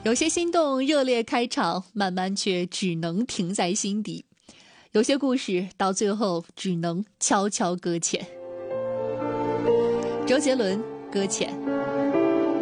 有些心动热烈开场，慢慢却只能停在心底；有些故事到最后只能悄悄搁浅。周杰伦，搁浅。